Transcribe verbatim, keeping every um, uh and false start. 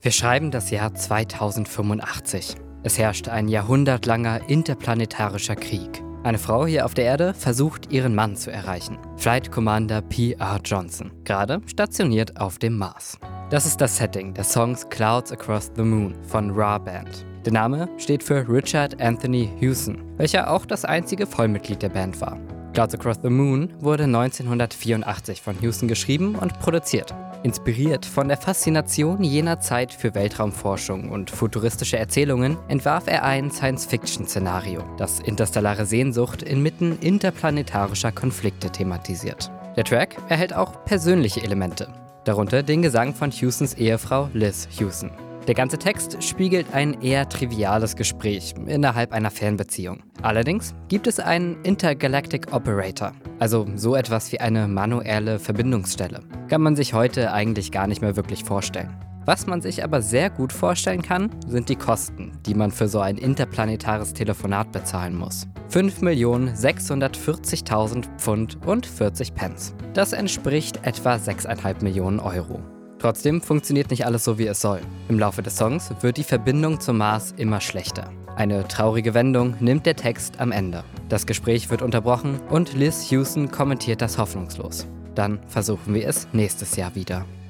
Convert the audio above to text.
Wir schreiben das Jahr zweitausendfünfundachtzig. Es herrscht ein jahrhundertlanger interplanetarischer Krieg. Eine Frau hier auf der Erde versucht, ihren Mann zu erreichen. Flight Commander P R Johnson, gerade stationiert auf dem Mars. Das ist das Setting des Songs Clouds Across the Moon von Ra Band. Der Name steht für Richard Anthony Hewson, welcher auch das einzige Vollmitglied der Band war. Clouds Across the Moon wurde neunzehnhundertvierundachtzig von Hewson geschrieben und produziert. Inspiriert von der Faszination jener Zeit für Weltraumforschung und futuristische Erzählungen entwarf er ein Science-Fiction-Szenario, das interstellare Sehnsucht inmitten interplanetarischer Konflikte thematisiert. Der Track erhält auch persönliche Elemente, darunter den Gesang von Hewsons Ehefrau Liz Hewson. Der ganze Text spiegelt ein eher triviales Gespräch innerhalb einer Fernbeziehung. Allerdings gibt es einen Intergalactic Operator, also so etwas wie eine manuelle Verbindungsstelle. Kann man sich heute eigentlich gar nicht mehr wirklich vorstellen. Was man sich aber sehr gut vorstellen kann, sind die Kosten, die man für so ein interplanetares Telefonat bezahlen muss. fünf Millionen sechshundertvierzigtausend Pfund und vierzig Pence. Das entspricht etwa sechs Komma fünf Millionen Euro. Trotzdem funktioniert nicht alles so, wie es soll. Im Laufe des Songs wird die Verbindung zum Mars immer schlechter. Eine traurige Wendung nimmt der Text am Ende. Das Gespräch wird unterbrochen und Liz Hewson kommentiert das hoffnungslos. Dann versuchen wir es nächstes Jahr wieder.